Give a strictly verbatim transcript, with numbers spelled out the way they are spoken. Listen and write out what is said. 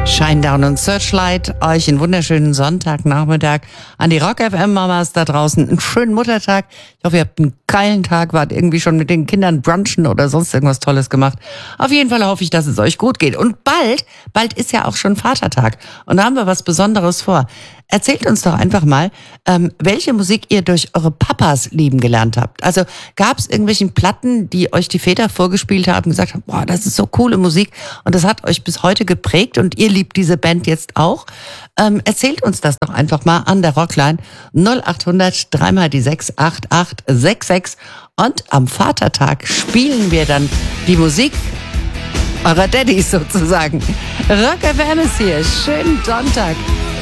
Shinedown und Searchlight, euch einen wunderschönen Sonntagnachmittag an die Rock F M-Mamas da draußen. Einen schönen Muttertag. Ich hoffe, ihr habt einen geilen Tag, wart irgendwie schon mit den Kindern brunchen oder sonst irgendwas Tolles gemacht. Auf jeden Fall hoffe ich, dass es euch gut geht. Und bald, bald ist ja auch schon Vatertag. Und da haben wir was Besonderes vor. Erzählt uns doch einfach mal, ähm, welche Musik ihr durch eure Papas lieben gelernt habt. Also gab es irgendwelchen Platten, die euch die Väter vorgespielt haben und gesagt haben, boah, das ist so coole Musik und das hat euch bis heute geprägt und ihr liebt diese Band jetzt auch? Ähm, erzählt uns das doch einfach mal an der Rockline null acht hundert drei mal die sechs acht acht sechs sechs und am Vatertag spielen wir dann die Musik eurer Daddys sozusagen. Rock F M ist hier. Schönen Sonntag.